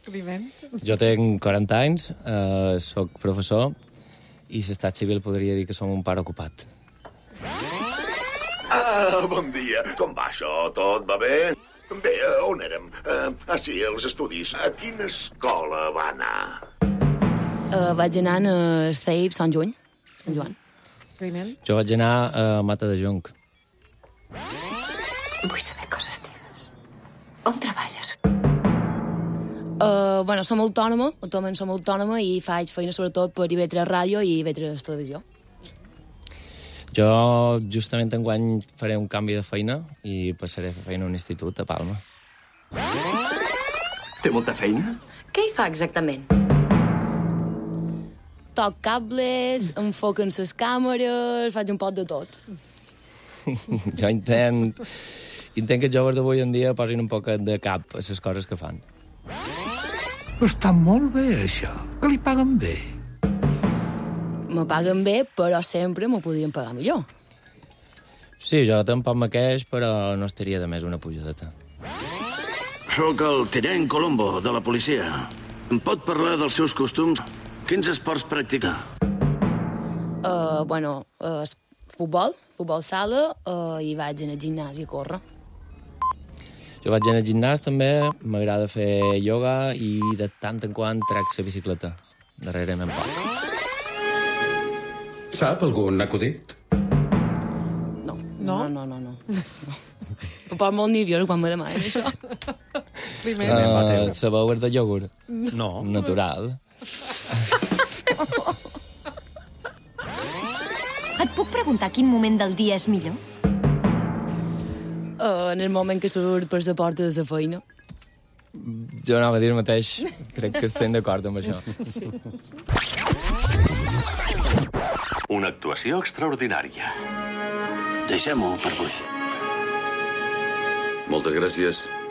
Climent? Jo tenc 40 anys, soc professor, i l'estat civil podria dir que som un pare ocupat. Bon dia. Com va això? Tot va bé? Bé, on érem? Sí, els estudis. A quina escola va anar? Vaig anar a CEIP Sant Joan. Climent? Jo vaig anar a Mata de Jonc. Vull saber coses teves. On treballes? Som autònoma, actualment som autònoma i faig feina sobretot per IB3 Ràdio i IB3 Televisió. Jo justament enguany faré un canvi de feina i passaré a fer feina a un institut a Palma. Té molta feina? Què hi fa exactament? Toc cables, enfoquen les càmeres, faig un poc de tot. Jo intent que els joves d'avui en dia posin un poc de cap a les coses que fan. Està molt bé, això. Que li paguen bé. Me paguen bé, però sempre m'ho podrien pagar millor. Sí, jo tampoc me queix, però no estaria de més una pujadeta. Soc el tinent Colombo, de la policia. Em pot parlar dels seus costums? Quins esports practica? Futbol sala, i vaig anar al gimnàs a córrer. Jo vaig anar al gimnàs també, m'agrada fer ioga i de tant en quant trac la bicicleta. Darrerament poc. Sap algun acudit? No. Em poso molt nerviosa quan me demanen això. Climent? Sabeu de iogurt? No. Natural. Et puc preguntar quin moment del dia és millor? En el moment que surt per la porta de la feina. Jo anava a dir el mateix. Crec que estem d'acord amb això. Sí. Una actuació extraordinària. Deixem-ho per avui. Moltes gràcies.